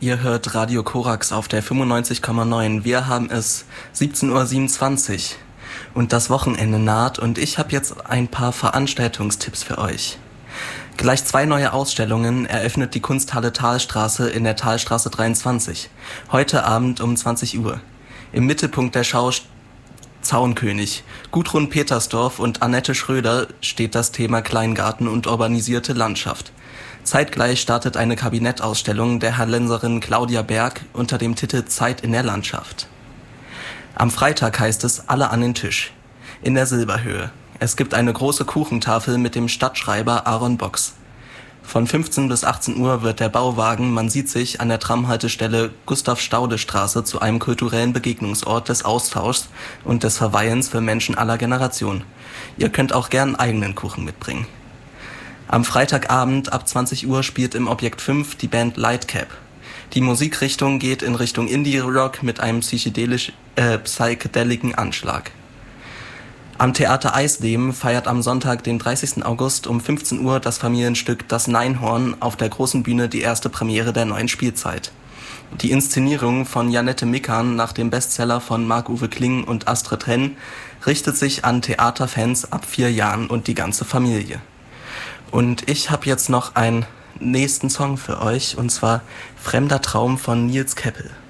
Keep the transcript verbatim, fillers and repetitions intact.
Ihr hört Radio Korax auf der fünfundneunzig Komma neun. Wir haben es siebzehn Uhr siebenundzwanzig und das Wochenende naht und ich habe jetzt ein paar Veranstaltungstipps für euch. Gleich zwei neue Ausstellungen eröffnet die Kunsthalle Thalstraße in der Thalstraße dreiundzwanzig. Heute Abend um zwanzig Uhr. Im Mittelpunkt der Schau Zaunkönig. Gudrun Petersdorf und Annette Schröder steht das Thema Kleingarten und urbanisierte Landschaft. Zeitgleich startet eine Kabinettausstellung der Hallenserin Claudia Berg unter dem Titel Zeit in der Landschaft. Am Freitag heißt es Alle an den Tisch. In der Silberhöhe. Es gibt eine große Kuchentafel mit dem Stadtschreiber Aaron Box. Von fünfzehn bis achtzehn Uhr wird der Bauwagen Man sieht sich an der Tramhaltestelle Gustav-Staude-Straße zu einem kulturellen Begegnungsort des Austauschs und des Verweilens für Menschen aller Generationen. Ihr könnt auch gern eigenen Kuchen mitbringen. Am Freitagabend ab zwanzig Uhr spielt im Objekt fünf die Band Lightcap. Die Musikrichtung geht in Richtung Indie-Rock mit einem psychedelisch, äh, psychedelischen Anschlag. Am Theater Eisleben feiert am Sonntag, den dreißigsten August um fünfzehn Uhr das Familienstück Das Neinhorn auf der großen Bühne die erste Premiere der neuen Spielzeit. Die Inszenierung von Janette Mikan nach dem Bestseller von Marc-Uwe Kling und Astrid Henn richtet sich an Theaterfans ab vier Jahren und die ganze Familie. Und ich habe jetzt noch einen nächsten Song für euch, und zwar Fremder Traum von Nils Keppel.